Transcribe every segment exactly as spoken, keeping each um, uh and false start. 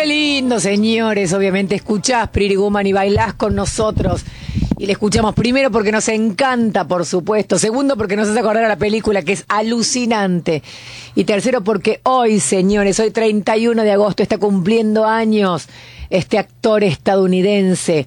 Qué lindo, señores. Obviamente escuchás Pretty Woman y bailás con nosotros. Y le escuchamos primero porque nos encanta, por supuesto. Segundo, porque nos hace acordar a la película, que es alucinante. Y tercero, porque hoy, señores, hoy treinta y uno de agosto, está cumpliendo años este actor estadounidense,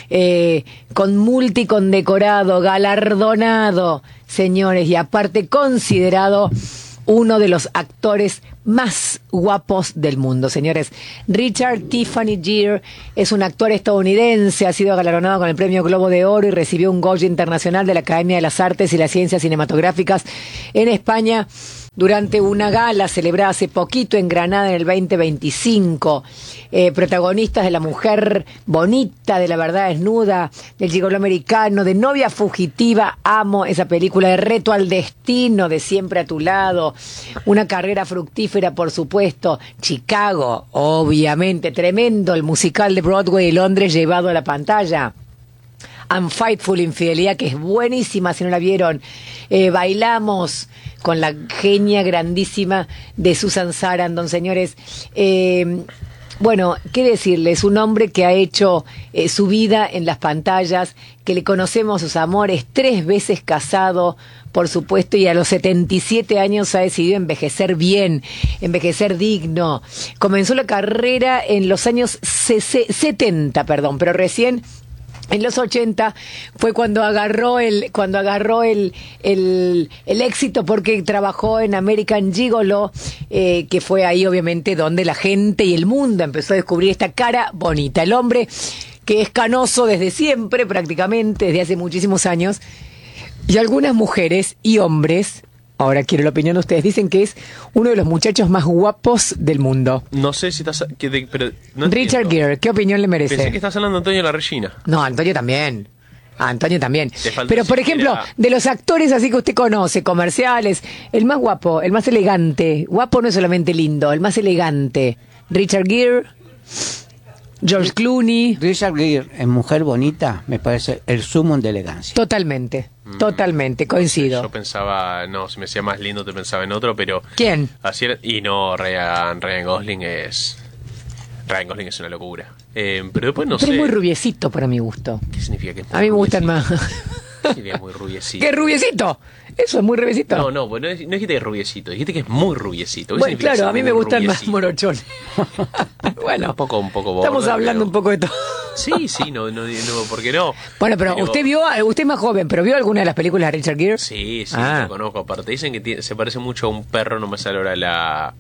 eh, con multicondecorado, galardonado, señores, y aparte considerado uno de los actores más guapos del mundo, señores. Richard Tiffany Gere es un actor estadounidense, ha sido galardonado con el Premio Globo de Oro y recibió un Goya Internacional de la Academia de las Artes y las Ciencias Cinematográficas en España durante una gala celebrada hace poquito en Granada en el veinte veinticinco. Eh, protagonistas de La mujer bonita, de La verdad desnuda, del gigoló americano, de Novia fugitiva, amo esa película, de Reto al destino, de Siempre a tu lado, una carrera fructífera, por supuesto, Chicago, obviamente, tremendo, el musical de Broadway y Londres llevado a la pantalla. Unfaithful, Infidelidad, que es buenísima si no la vieron. Eh, bailamos con la genia grandísima de Susan Sarandon, señores. Eh, bueno, qué decirles, un hombre que ha hecho eh, su vida en las pantallas, que le conocemos sus amores, tres veces casado, por supuesto, y a los setenta y siete años ha decidido envejecer bien, envejecer digno. Comenzó la carrera en los años setenta, perdón, pero recién en los ochenta fue cuando agarró el cuando agarró el el, el éxito, porque trabajó en American Gigolo, eh, que fue ahí obviamente donde la gente y el mundo empezó a descubrir esta cara bonita. El hombre que es canoso desde siempre, prácticamente, desde hace muchísimos años, y algunas mujeres y hombres, ahora quiero la opinión de ustedes, dicen que es uno de los muchachos más guapos del mundo. No sé si estás... Que de, pero no Richard entiendo. Gere, ¿qué opinión le merece? Pensé que estás hablando de Antonio La Regina. No, Antonio también. A Antonio también. Te falta Pero, por siquiera- ejemplo, de los actores así que usted conoce, comerciales, el más guapo, el más elegante, guapo no es solamente lindo, el más elegante, Richard Gere, George Clooney. Richard Gere, en Mujer Bonita, me parece el sumum de elegancia. Totalmente, totalmente, coincido. Yo pensaba... No, si me decía más lindo te pensaba en otro, pero... ¿Quién? Así era, y no, Ryan, Ryan Gosling es... Ryan Gosling es una locura. Eh, pero después no Pero sé... es muy rubiecito para mi gusto. ¿Qué significa que es muy A mí me gustan rubiecito? más. ¿Qué sería muy rubiecito? ¿Qué rubiecito? Eso es muy rubiecito. No, no, pues no, es- no dijiste que es rubiecito, dijiste que es muy rubiecito. ¿Qué Bueno, significa claro, ser a mí me muy gustan más rubiecito? morochones. Bueno, Un poco, un poco estamos border, hablando pero- un poco de todo. Sí, sí, no, no, no, ¿por qué no? Bueno, pero, usted vio, usted es más joven, pero ¿vio alguna de las películas de Richard Gere? Sí, sí, Ah. lo conozco. Aparte, dicen que tiene- se parece mucho a un perro, no me sale ahora la,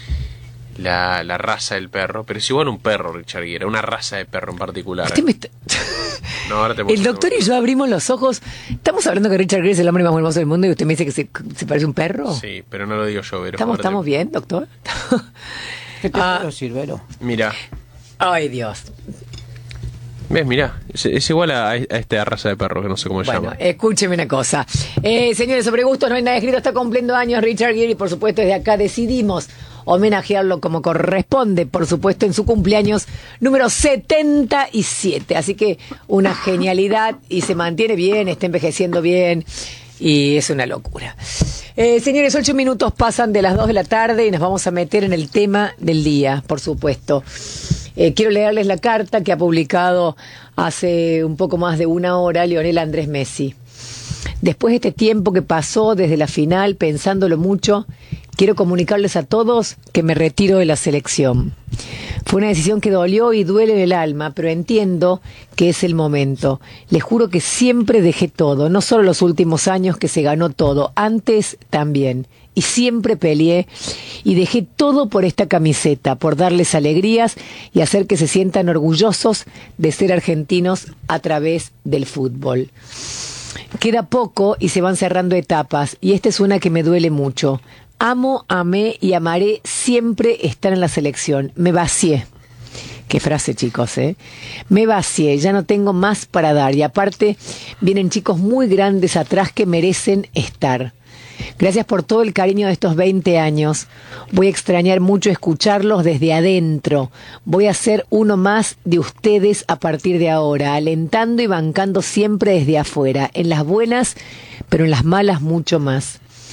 la, la raza del perro, pero es igual a un perro, Richard Gere, una raza de perro en particular. Usted me está- No, ahora te El muestro. doctor y yo abrimos los ojos. Estamos hablando que Richard Gere es el hombre más hermoso del mundo y usted me dice que se, se parece a un perro. Sí, pero no lo digo yo, Vero. ¿Estamos, Ahora te- ¿Estamos bien, doctor? ¿Qué te Ah. puedo decir, Vero? Mira, Ay, Dios. ves, mira, es, es igual a, a esta raza de perro que no sé cómo se Bueno, llama. escúcheme una cosa. Eh, señores, sobre gustos no hay nada escrito. Está cumpliendo años Richard Gere y, por supuesto, desde acá decidimos homenajearlo como corresponde, por supuesto, en su cumpleaños número setenta y siete. Así que una genialidad, y se mantiene bien, está envejeciendo bien y es una locura. Eh, señores, ocho minutos pasan de las dos de la tarde y nos vamos a meter en el tema del día, por supuesto. Eh, quiero leerles la carta que ha publicado hace un poco más de una hora Lionel Andrés Messi. Después de este tiempo que pasó desde la final, pensándolo mucho, quiero comunicarles a todos que me retiro de la selección. Fue una decisión que dolió y duele en el alma, pero entiendo que es el momento. Les juro que siempre dejé todo, no solo los últimos años que se ganó todo, antes también. Y siempre peleé y dejé todo por esta camiseta, por darles alegrías y hacer que se sientan orgullosos de ser argentinos a través del fútbol. Queda poco y se van cerrando etapas, y esta es una que me duele mucho. Amo, amé y amaré siempre estar en la selección. Me vacié. Qué frase, chicos, ¿eh? Me vacié, ya no tengo más para dar. Y aparte, vienen chicos muy grandes atrás que merecen estar. Gracias por todo el cariño de estos veinte años. Voy a extrañar mucho escucharlos desde adentro. Voy a ser uno más de ustedes a partir de ahora, alentando y bancando siempre desde afuera, en las buenas, pero en las malas mucho más.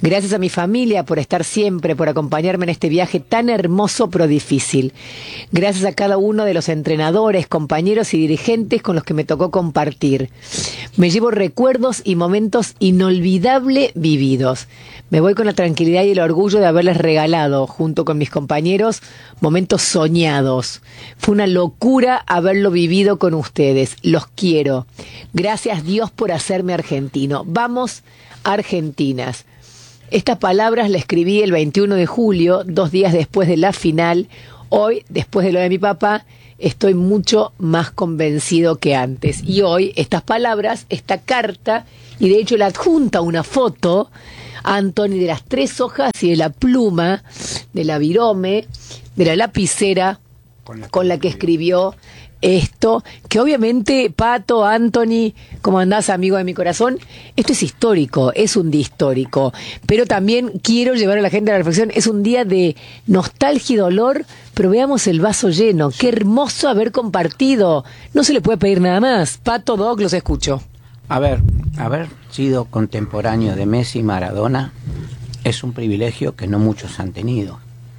Gracias a mi familia por estar siempre, por acompañarme en este viaje tan hermoso pero difícil. Gracias a cada uno de los entrenadores, compañeros y dirigentes con los que me tocó compartir. Me llevo recuerdos y momentos inolvidable vividos. Me voy con la tranquilidad y el orgullo de haberles regalado, junto con mis compañeros, momentos soñados. Fue una locura haberlo vivido con ustedes. Los quiero. Gracias Dios por hacerme argentino. Vamos, Argentinas. Estas palabras las escribí el veintiuno de julio, dos días después de la final. Hoy, después de lo de mi papá, estoy mucho más convencido que antes. Y hoy, estas palabras, esta carta, y de hecho le adjunta una foto a Anthony de las tres hojas y de la pluma, de la virome, de la lapicera con la, con la que escribió esto, que obviamente, Pato, Anthony, ¿cómo andás, amigo de mi corazón? Esto es histórico, es un día histórico, pero también quiero llevar a la gente a la reflexión, es un día de nostalgia y dolor, pero veamos el vaso lleno, qué hermoso haber compartido, no se le puede pedir nada más. Pato, Doc, los escucho. A ver, haber sido contemporáneo de Messi y Maradona es un privilegio que no muchos han tenido.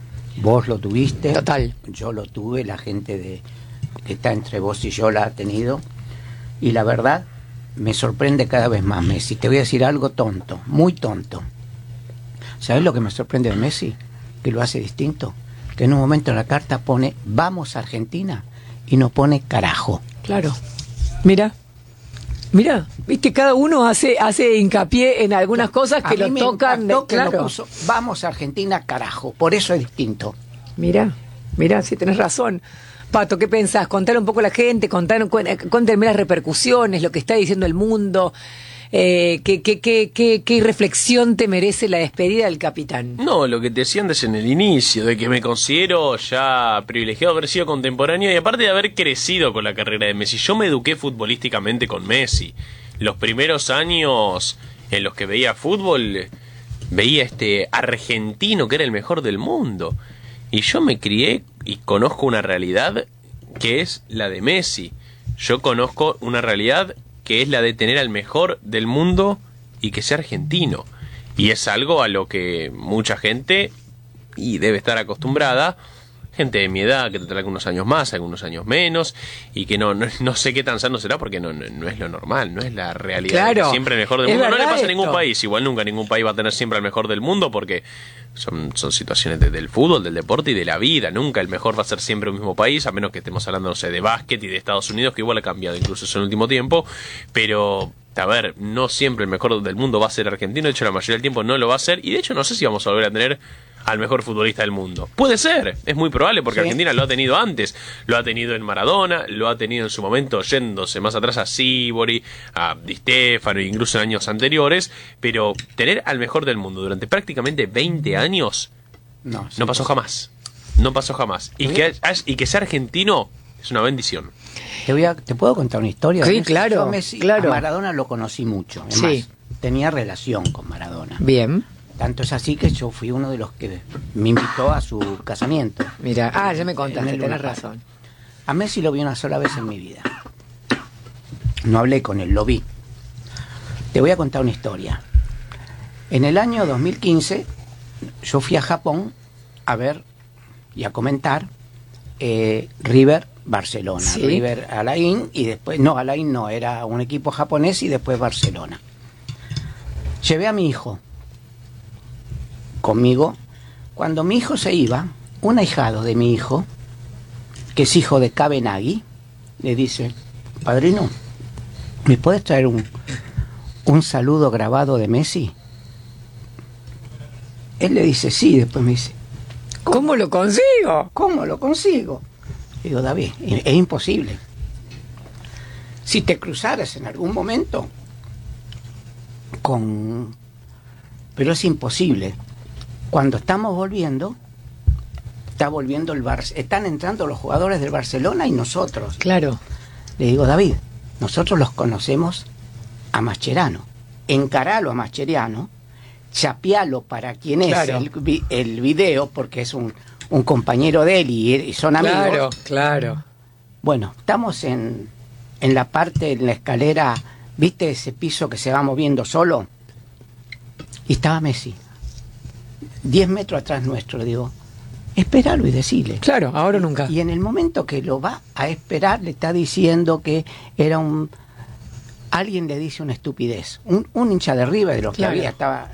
Vos lo tuviste, total. Yo lo tuve, la gente de que está entre vos y yo la ha tenido, y la verdad me sorprende cada vez más Messi. Te voy a decir algo tonto, muy tonto. ¿Sabés lo que me sorprende de Messi? Que lo hace distinto, que en un momento en la carta pone vamos a Argentina y no pone carajo. Claro, mira, mira, viste, cada uno hace hace hincapié en algunas cosas que a lo mí tocan, me que claro. lo puso, vamos a Argentina carajo, por eso es distinto. Mira, mira, sí tenés razón. Pato, ¿qué pensás? Contar un poco a la gente, contar, cuéntenme las repercusiones, lo que está diciendo el mundo, eh, ¿qué, qué, qué, qué, qué reflexión te merece la despedida del capitán? No, lo que te decía antes en el inicio, de que me considero ya privilegiado de haber sido contemporáneo y aparte de haber crecido con la carrera de Messi. Yo me eduqué futbolísticamente con Messi. Los primeros años en los que veía fútbol, veía este argentino que era el mejor del mundo. Y yo me crié y conozco una realidad que es la de Messi. Yo conozco una realidad que es la de tener al mejor del mundo y que sea argentino. Y es algo a lo que mucha gente, y debe estar acostumbrada, gente de mi edad que tendrá algunos años más, algunos años menos, y que no no, no sé qué tan sano será porque no, no, no es lo normal, no es la realidad. Claro, siempre el mejor del es mundo. No le pasa verdad a ningún esto. país, igual nunca ningún país va a tener siempre al mejor del mundo porque son, son situaciones de, del fútbol, del deporte y de la vida. Nunca el mejor va a ser siempre un mismo país, a menos que estemos hablando, no sé, de básquet y de Estados Unidos, que igual ha cambiado incluso eso en el último tiempo, pero a ver, no siempre el mejor del mundo va a ser argentino, de hecho la mayoría del tiempo no lo va a ser, y de hecho no sé si vamos a volver a tener al mejor futbolista del mundo. Puede ser, es muy probable porque sí. Argentina lo ha tenido antes, lo ha tenido en Maradona, lo ha tenido en su momento yéndose más atrás a Sívori, a Di Stéfano, incluso en años anteriores, pero tener al mejor del mundo durante prácticamente veinte años no, sí, no pasó jamás, no pasó jamás, y que, y que sea argentino es una bendición. Te voy a, ¿te puedo contar una historia? Sí, claro, Yo Messi, claro. A Maradona lo conocí mucho, es sí. más, tenía relación con Maradona. Bien. Tanto es así que yo fui uno de los que me invitó a su casamiento. Mira, ah, ya me contaste, tenés Luna razón. A Messi lo vi una sola vez en mi vida. No hablé con él, lo vi. Te voy a contar una historia. En el año dos mil quince, yo fui a Japón a ver y a comentar eh, River Barcelona. ¿Sí? River Alain y después, no, Alain no, era un equipo japonés y después Barcelona. Llevé a mi hijo conmigo. Cuando mi hijo se iba, un ahijado de mi hijo, que es hijo de Kabenagi, le dice: padrino, ¿me puedes traer un, un saludo grabado de Messi? Él le dice sí, después me dice: ¿Cómo, ¿Cómo lo consigo? ¿Cómo lo consigo? Digo: David, es imposible. Si te cruzaras en algún momento con... Pero es imposible. Cuando estamos volviendo, está volviendo el Bar... están entrando los jugadores del Barcelona y nosotros. Claro. Le digo: David, nosotros los conocemos a Mascherano. Encaralo a Mascherano, chapealo para quien claro. es el, el video, porque es un, un compañero de él y, y son amigos. Claro, claro. Bueno, estamos en, en la parte, en la escalera, ¿viste ese piso que se va moviendo solo? Y estaba Messi diez metros atrás nuestro. Le digo, espéralo y decile. Claro, ahora o nunca. Y en el momento que lo va a esperar, le está diciendo que era un... Alguien le dice una estupidez. Un, un hincha de River, de los Claro. que había, estaba...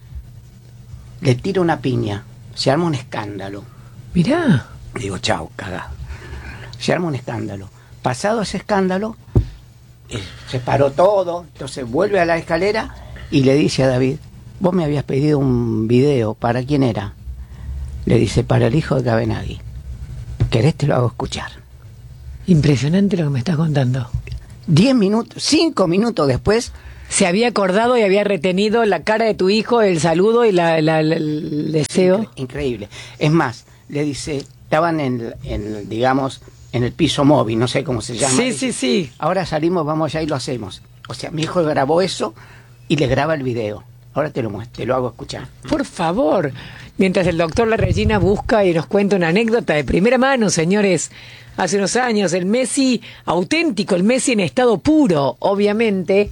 Le tira una piña. Se arma un escándalo. Mirá. Digo, chau, cagá. Se arma un escándalo. Pasado ese escándalo, eh, se paró todo, entonces vuelve a la escalera y le dice a David, vos me habías pedido un video, ¿para quién era? Le dice, para el hijo de Cabenagui. ¿Querés te lo hago escuchar? Impresionante lo que me estás contando. Diez minutos, cinco minutos después, Se había acordado y había retenido la cara de tu hijo, el saludo y la, la- la- el deseo. incre- increíble. Es más, le dice, estaban en, en, digamos, en el piso móvil, no sé cómo se llama. Sí, Dice, sí, sí. ahora salimos, vamos allá y lo hacemos. O sea, mi hijo grabó eso y le graba el video. Ahora te lo muestro, te lo hago escuchar. Por favor. Mientras el doctor La Regina busca y nos cuenta una anécdota de primera mano, señores. Hace unos años, el Messi auténtico, el Messi en estado puro, obviamente.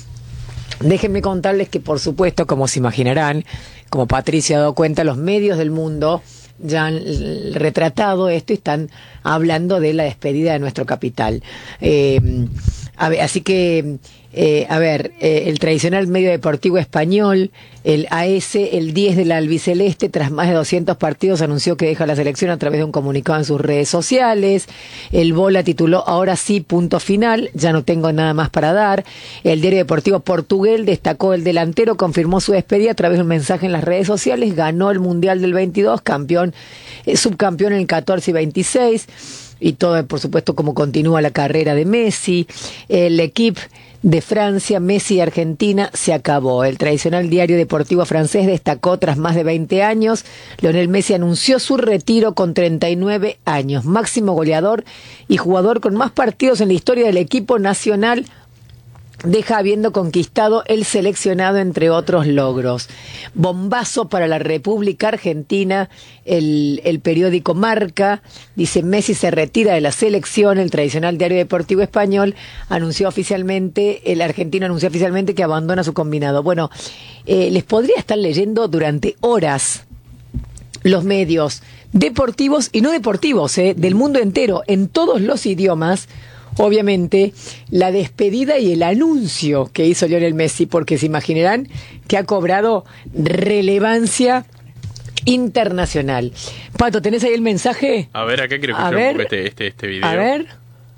Déjenme contarles que, por supuesto, como se imaginarán, como Patricia ha dado cuenta, los medios del mundo ya han eh, retratado esto y están hablando de la despedida de nuestro capital. Eh, a ver, así que, eh, a ver, eh, el tradicional medio deportivo español, el A S, el diez del albiceleste, tras más de doscientos partidos, anunció que deja la selección a través de un comunicado en sus redes sociales. El Bola tituló, ahora sí, punto final, ya no tengo nada más para dar. El diario deportivo Portugués destacó el delantero, confirmó su despedida a través de un mensaje en las redes sociales, ganó el Mundial del veintidós, campeón, eh, subcampeón en el catorce y veintiséis, y todo, por supuesto, como continúa la carrera de Messi. El equipo de Francia, Messi y Argentina se acabó. El tradicional diario deportivo francés destacó, tras más de veinte años, Lionel Messi anunció su retiro con treinta y nueve años, máximo goleador y jugador con más partidos en la historia del equipo nacional, deja habiendo conquistado el seleccionado, entre otros logros. Bombazo para la República Argentina, el, el periódico Marca dice, Messi se retira de la selección. El tradicional diario deportivo español anunció oficialmente, el argentino anunció oficialmente que abandona su combinado. Bueno, eh, les podría estar leyendo durante horas los medios deportivos y no deportivos, eh, del mundo entero, en todos los idiomas, obviamente, la despedida y el anuncio que hizo Lionel Messi, porque se imaginarán que ha cobrado relevancia internacional. Pato, ¿tenés ahí el mensaje? A ver, acá quiero A escuchar un ver. poco este, este, este video. A ver.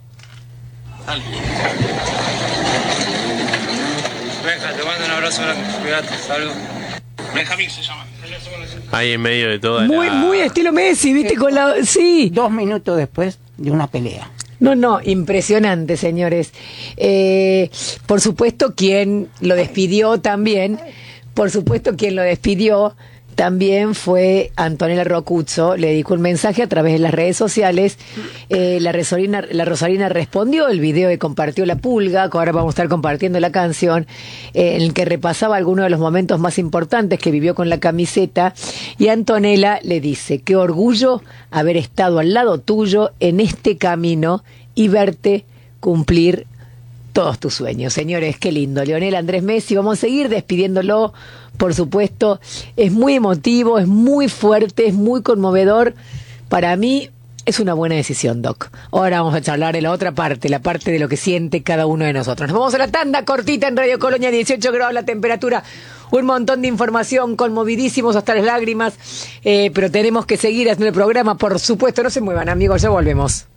Benja, te mando un abrazo grande. Cuídate, salud. Benjamín se llama. Ahí en medio de toda Muy, la... muy estilo Messi, ¿viste? Con la... Sí. Dos minutos después de una pelea. No, no, impresionante, señores. Eh, por supuesto, quien lo despidió también, por supuesto, quien lo despidió también fue Antonella Rocuzzo. Le dedicó un mensaje a través de las redes sociales. Eh, la, Rosarina, la Rosarina respondió el video que compartió La Pulga, que ahora vamos a estar compartiendo la canción, eh, en el que repasaba algunos de los momentos más importantes que vivió con la camiseta. Y Antonella le dice, qué orgullo haber estado al lado tuyo en este camino y verte cumplir todos tus sueños. Señores, qué lindo. Lionel Andrés Messi, vamos a seguir despidiéndolo, por supuesto. Es muy emotivo, es muy fuerte, es muy conmovedor. Para mí es una buena decisión, Doc. Ahora vamos a charlar en la otra parte, la parte de lo que siente cada uno de nosotros. Nos vamos a la tanda cortita en Radio Colonia, dieciocho grados la temperatura. Un montón de información, conmovidísimos hasta las lágrimas. Eh, pero tenemos que seguir haciendo el programa, por supuesto. No se muevan, amigos, ya volvemos.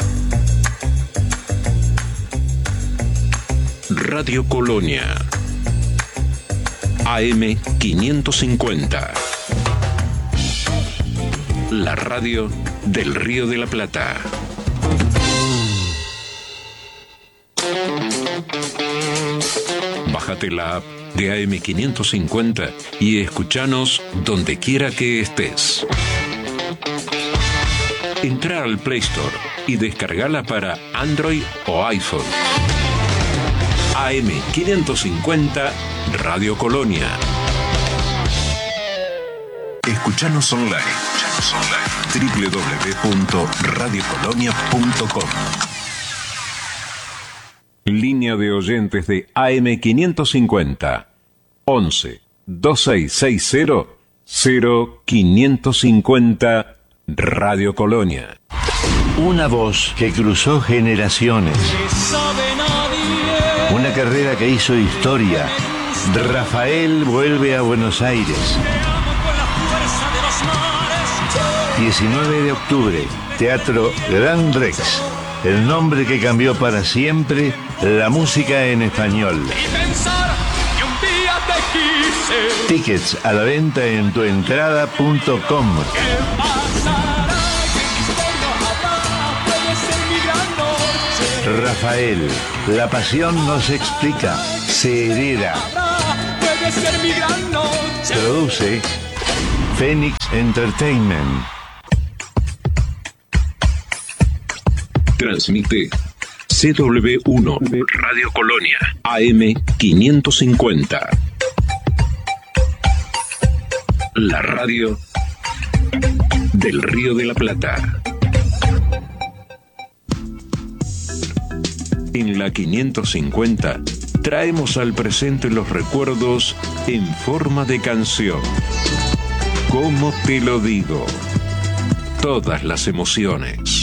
Radio Colonia A M quinientos cincuenta, la radio del Río de la Plata. Bájate la app de A M quinientos cincuenta y escuchanos donde quiera que estés. Entra al Play Store y descargala para Android o iPhone. A M quinientos cincuenta Radio Colonia. Escuchanos online. Escuchanos online. doble u doble u doble u punto radio colonia punto com. Línea de oyentes de A M quinientos cincuenta. once, veintiséis sesenta, cero quinientos cincuenta Radio Colonia. Una voz que cruzó generaciones. Una carrera que hizo historia. Rafael vuelve a Buenos Aires. diecinueve de octubre, Teatro Gran Rex. El nombre que cambió para siempre la música en español. Tickets a la venta en tuentrada punto com. Rafael, la pasión no se explica, se hereda. Produce Phoenix Entertainment. Transmite C W uno Radio Colonia A M quinientos cincuenta. La radio del Río de la Plata. En la quinientos cincuenta traemos al presente los recuerdos en forma de canción. ¿Cómo te lo digo? Todas las emociones.